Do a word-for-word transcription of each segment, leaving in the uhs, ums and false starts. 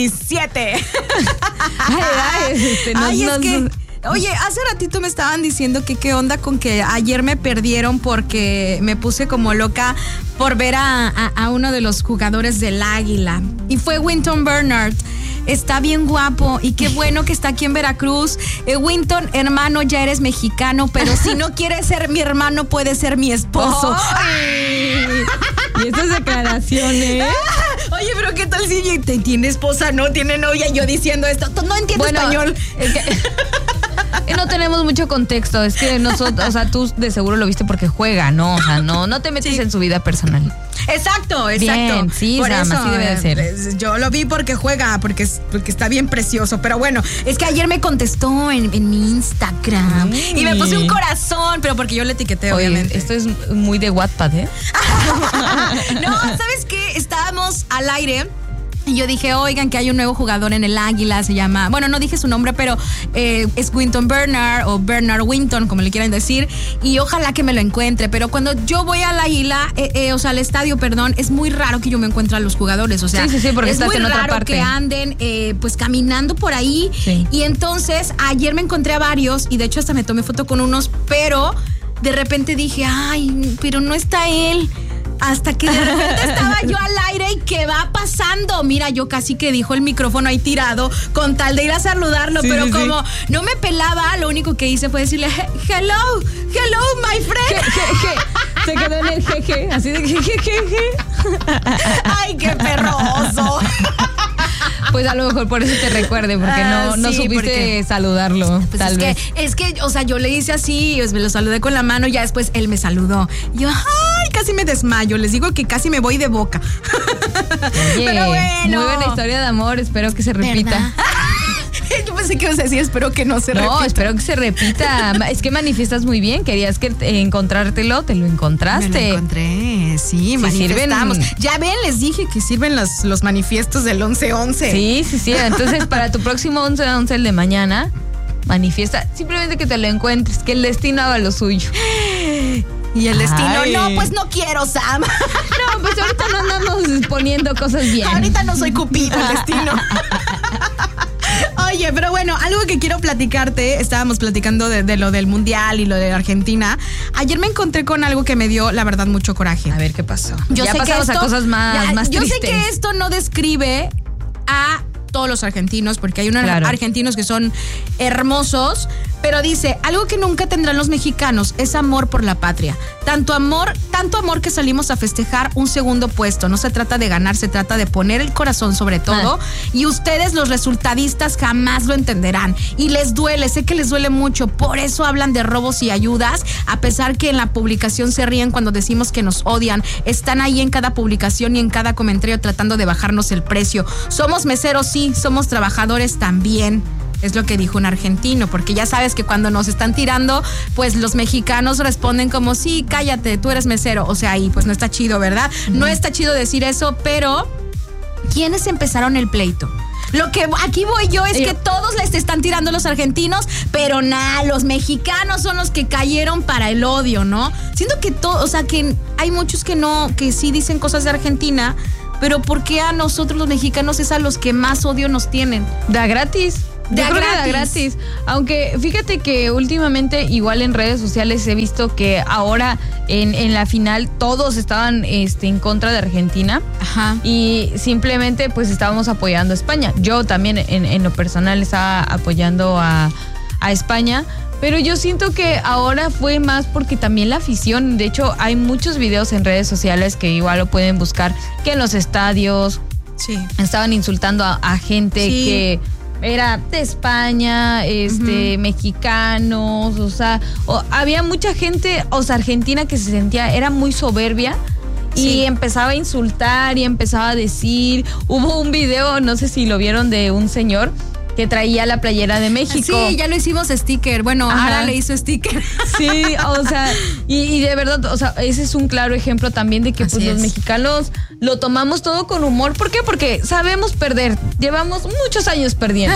diecisiete. Ay, ay, este, no, ay, no, es que... no. Oye, hace ratito me estaban diciendo que qué onda con que ayer me perdieron porque me puse como loca por ver a, a, a uno de los jugadores del Águila. Y fue Winton Bernard. Está bien guapo y qué bueno que está aquí en Veracruz. Eh, Winton, hermano, ya eres mexicano, pero si no quieres ser mi hermano, puedes ser mi esposo. Ay. Y estas declaraciones. Oye, pero ¿qué tal si tiene esposa, no tiene novia? Yo diciendo esto, no entiendo bueno, español. Es que no tenemos mucho contexto. Es que nosotros, o sea, tú de seguro lo viste porque juega, ¿no? O sea, no, no te metes sí. en su vida personal. Exacto, exacto. Bien, sí, Por Sam, eso, así debe de ser. Yo lo vi porque juega, porque, porque está bien precioso. Pero bueno, es que ayer me contestó en, en mi Instagram mm. y me puse un corazón, pero porque yo le etiqueté, Oye, obviamente. Esto es muy de Wattpad, ¿eh? No, ¿sabes qué? Estábamos al aire. Y yo dije, oigan, que hay un nuevo jugador en el Águila, se llama, bueno, no dije su nombre, pero eh, es Winton Bernard o Bernard Winton, como le quieran decir, y ojalá que me lo encuentre. Pero cuando yo voy al Águila, eh, eh, o sea, al estadio, perdón, es muy raro que yo me encuentre a los jugadores, o sea, sí, sí, sí, porque es estás muy en otra raro parte. que anden eh, pues caminando por ahí. Sí. Y entonces, ayer me encontré a varios, y de hecho hasta me tomé foto con unos, pero de repente dije, ay, pero no está él. Hasta que de repente estaba yo al aire y ¿qué va pasando? Mira, yo casi que dijo el micrófono ahí tirado con tal de ir a saludarlo, sí, pero sí, como sí. no me pelaba, lo único que hice fue decirle hello, hello, my friend. Je, je, je. Se quedó en el jeje, así de jejeje. Ay, qué perroso. Pues a lo mejor por eso te recuerde, porque no, no sí, supiste porque, saludarlo. Pues tal es vez. que, es que, o sea, yo le hice así, me lo saludé con la mano, ya después él me saludó. Y yo, ay, casi me desmayo. Les digo que casi me voy de boca. Oye, pero bueno. Muy buena historia de amor, espero que se repita. Yo pensé que ibas a decir, espero que no se no, repita. No, espero que se repita. Es que manifiestas muy bien. Querías que te, encontrártelo, te lo encontraste. Me lo encontré, sí, sí manifestamos. Sirven... Ya ven, les dije que sirven los, los manifiestos del once once. Sí, sí, sí. Entonces, para tu próximo once once, el de mañana, manifiesta simplemente que te lo encuentres, que el destino haga lo suyo. Y el destino, Ay. no, pues no quiero, Sam. No, pues ahorita no andamos poniendo cosas bien. Ahorita no soy Cupido, el destino. Oye, pero bueno, algo que quiero platicarte, estábamos platicando de, de lo del Mundial y lo de Argentina. Ayer me encontré con algo que me dio, la verdad, mucho coraje. A ver, ¿qué pasó? Yo ya sé pasamos que esto, a cosas más, ya, más yo tristes. Yo sé que esto no describe a todos los argentinos, porque hay unos claro. argentinos que son hermosos, pero dice, algo que nunca tendrán los mexicanos es amor por la patria. Tanto amor, tanto amor que salimos a festejar un segundo puesto. No se trata de ganar, se trata de poner el corazón sobre todo. Ah. Y ustedes, los resultadistas, jamás lo entenderán. Y les duele, sé que les duele mucho. Por eso hablan de robos y ayudas, a pesar que en la publicación se ríen cuando decimos que nos odian. Están ahí en cada publicación y en cada comentario tratando de bajarnos el precio. Somos meseros, sí, somos trabajadores también. Es lo que dijo un argentino, porque ya sabes que cuando nos están tirando, pues los mexicanos responden como, sí, cállate, tú eres mesero. O sea, y pues no está chido, ¿verdad? Uh-huh. No está chido decir eso, pero ¿quiénes empezaron el pleito? Lo que aquí voy yo es que todos les están tirando a los argentinos, pero nada, los mexicanos son los que cayeron para el odio, ¿no? Siento que todo, o sea, que hay muchos que no, que sí dicen cosas de Argentina, pero ¿por qué a nosotros los mexicanos es a los que más odio nos tienen? Da gratis. De Yo creo que da gratis. Aunque fíjate que últimamente igual en redes sociales he visto que ahora en, en la final todos estaban este, en contra de Argentina. Ajá. Y simplemente pues estábamos apoyando a España. Yo también en, en lo personal estaba apoyando a, a España. Pero yo siento que ahora fue más porque también la afición, de hecho hay muchos videos en redes sociales que igual lo pueden buscar, que en los estadios sí. estaban insultando a, a gente sí. que era de España, este, uh-huh. mexicanos, o sea, o, había mucha gente, o sea, argentina que se sentía, era muy soberbia. Y sí. empezaba a insultar y empezaba a decir, hubo un video, no sé si lo vieron, de un señor que traía la playera de México. Sí, ya lo hicimos sticker. Bueno, Ajá. ahora le hizo sticker. Sí, o sea, y, y de verdad, o sea, ese es un claro ejemplo también de que pues, los mexicanos lo tomamos todo con humor. ¿Por qué? Porque sabemos perder. Llevamos muchos años perdiendo.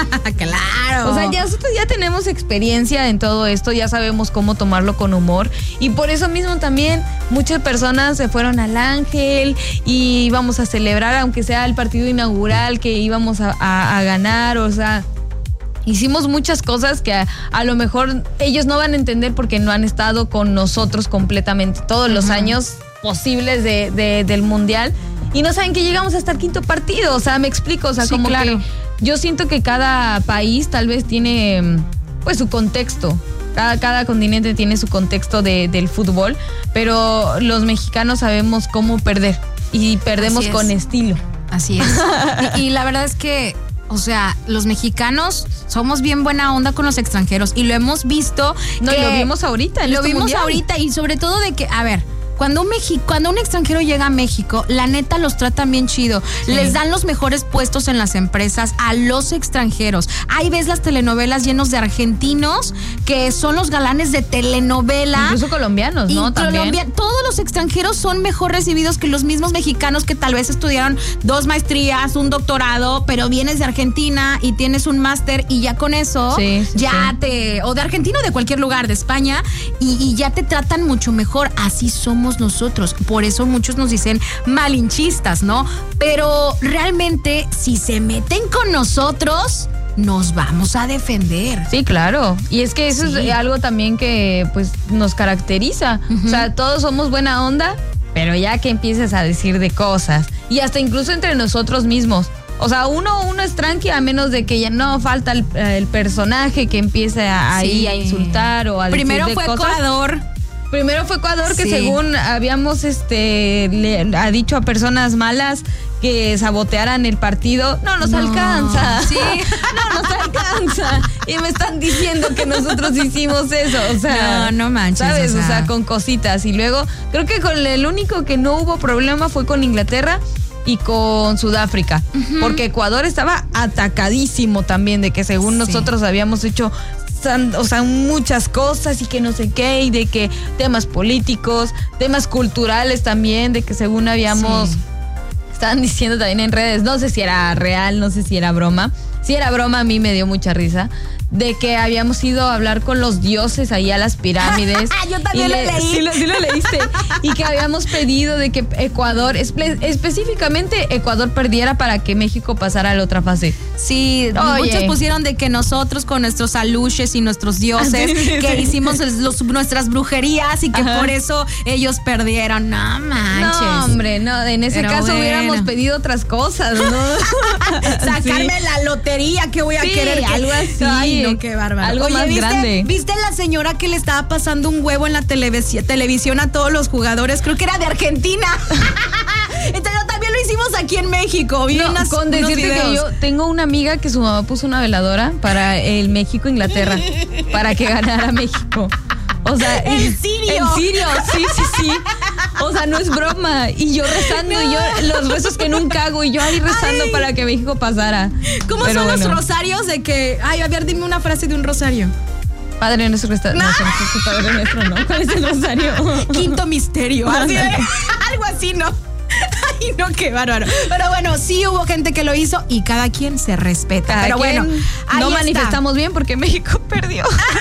Claro. O sea, ya nosotros ya tenemos experiencia en todo esto, ya sabemos cómo tomarlo con humor. Y por eso mismo también muchas personas se fueron al Ángel y íbamos a celebrar, aunque sea el partido inaugural, que íbamos a, a, a ganar. O sea, hicimos muchas cosas que a, a lo mejor ellos no van a entender porque no han estado con nosotros completamente todos los uh-huh. años posibles de, de, del Mundial. Y no saben que llegamos hasta el quinto partido. O sea, me explico. O sea, sí, como claro. que yo siento que cada país tal vez tiene pues su contexto. Cada, cada continente tiene su contexto de, del fútbol. Pero los mexicanos sabemos cómo perder. Y perdemos con estilo. Así es. y, y la verdad es que, o sea, los mexicanos somos bien buena onda con los extranjeros. Y lo hemos visto. No, que lo vimos ahorita. En lo este vimos mundial. ahorita. Y sobre todo de que, a ver, Cuando un, Mexi- cuando un extranjero llega a México, la neta los tratan bien chido. Sí. Les dan los mejores puestos en las empresas a los extranjeros. Ahí ves las telenovelas llenos de argentinos que son los galanes de telenovela. Incluso colombianos, ¿no? También. Colombia, todos los extranjeros son mejor recibidos que los mismos mexicanos que tal vez estudiaron dos maestrías, un doctorado, pero vienes de Argentina y tienes un máster y ya con eso sí, sí, ya sí. te... O de Argentina o de cualquier lugar de España y, y ya te tratan mucho mejor. Así somos nosotros, por eso muchos nos dicen malinchistas, ¿no? Pero realmente si se meten con nosotros, nos vamos a defender. Sí, claro, y es que eso sí. es algo también que pues nos caracteriza, uh-huh. o sea, todos somos buena onda, pero ya que empieces a decir de cosas, y hasta incluso entre nosotros mismos. O sea, uno, uno es tranqui a menos de que ya no falta el, el personaje que empiece a, sí. ahí a insultar o a decir Primero de fue cosas. Ecuador. Primero fue Ecuador, que sí. según habíamos este le ha dicho a personas malas que sabotearan el partido. No nos no. alcanza. Sí. No nos alcanza. Y me están diciendo que nosotros hicimos eso. O sea, no, no manches. ¿Sabes? O sea, o sea con cositas. Y luego, creo que con el único que no hubo problema fue con Inglaterra y con Sudáfrica, uh-huh. porque Ecuador estaba atacadísimo también de que según sí. nosotros habíamos hecho, o sea, muchas cosas y que no sé qué, y de que temas políticos, temas culturales también, de que según habíamos, sí. estaban diciendo también en redes, no sé si era real, no sé si era broma, si era broma a mí me dio mucha risa, de que habíamos ido a hablar con los dioses ahí a las pirámides. Yo también le, lo leí. Sí lo, sí lo leíste. Y que habíamos pedido de que Ecuador, espe- específicamente Ecuador perdiera para que México pasara a la otra fase. Sí, Oye. muchos pusieron de que nosotros con nuestros aluches y nuestros dioses, sí, sí, que sí. hicimos los, nuestras brujerías y que Ajá. por eso ellos perdieron. No manches. No, hombre, no, en ese Pero caso bueno. hubiéramos pedido otras cosas, ¿no? Sacarme sí. la lotería, que voy a sí, querer. Que... algo así. Ay, no, qué bárbaro. Algo Oye, más ¿viste, grande. ¿viste la señora que le estaba pasando un huevo en la televis- televisión a todos los jugadores? Creo que era de Argentina. Entonces también lo hicimos aquí en México. Vi no, unas, con decirte que yo tengo una amiga que su mamá puso una veladora para el México-Inglaterra, para que ganara México. O sea, ¿en serio? En serio, sí, sí, sí. O sea, no es broma. Y yo rezando, no. y yo los rezos que nunca hago, y yo ahí rezando ay. para que México pasara. ¿Cómo Pero son bueno. los rosarios de que, ay, a ver, dime una frase de un rosario? Padre nuestro que está. No, no, no, Padre nuestro, ¿no? ¿Cuál es el rosario? Quinto misterio. Así, algo así, ¿no? Ay, no, qué bárbaro. Pero bueno, sí hubo gente que lo hizo y cada quien se respeta. Cada Pero bueno, ahí no está. manifestamos bien porque México perdió.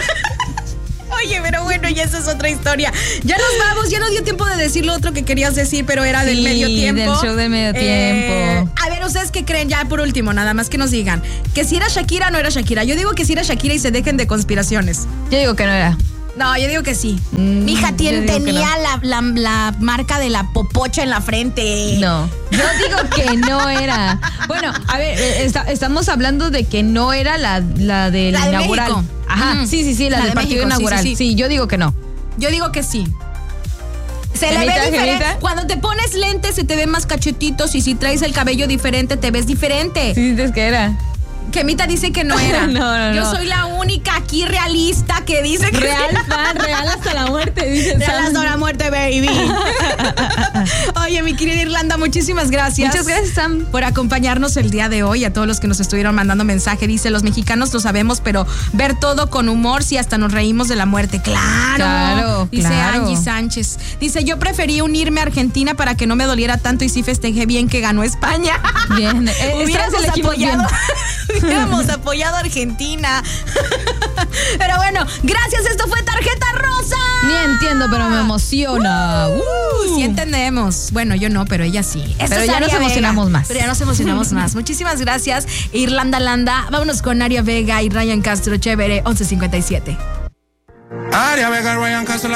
Oye, pero bueno, y esa es otra historia. Ya nos vamos, ya no dio tiempo de decir lo otro que querías decir, pero era sí, del medio tiempo. del show de medio eh, tiempo. A ver, ¿ustedes qué creen? Ya por último, nada más que nos digan. Que si era Shakira o no era Shakira. Yo digo que si era Shakira y se dejen de conspiraciones. Yo digo que no era. No, yo digo que sí. Mm, Mi hija tenía no. la, la, la marca de la popocha en la frente. No, yo digo que no era. Bueno, a ver, está, estamos hablando de que no era la, la del la de inaugural. México. Ajá, mm. sí, sí, sí, la, la del de partido México, inaugural. Sí, sí, sí. sí, yo digo que no. Yo digo que sí. Se le ve diferente. Gemita. Cuando te pones lentes se te ven más cachetitos y si traes el cabello diferente te ves diferente. Sí, dices que era. Gemita dice que no era. No, no, Yo no. soy la única aquí realista que dice que Real sí. fan, real hasta la muerte, dice Real Sam. hasta la muerte, baby. Oye, mi querida Irlanda, muchísimas gracias. Muchas gracias, Sam. Por acompañarnos el día de hoy, a todos los que nos estuvieron mandando mensaje. Dice, los mexicanos lo sabemos, pero ver todo con humor, si hasta nos reímos de la muerte. Claro, Claro, dice claro. Angie Sánchez. Dice, yo preferí unirme a Argentina para que no me doliera tanto y sí festejé bien que ganó España. Bien, eh, Hubiéramos esta vez elegimos apoyado, bien. hubiéramos apoyado a Argentina. Pero bueno, gracias, esto fue Tarjeta Rosa. Ni entiendo, pero me emociona. Uh, sí entendemos. Bueno, yo no, pero ella sí. Esto Pero es ya Aria nos emocionamos Vega. más. Pero ya nos emocionamos más. Muchísimas gracias, Irlanda Landa. Vámonos con Aria Vega y Ryan Castro. Chévere, once cincuenta y siete. Aria Vega, Ryan Castro.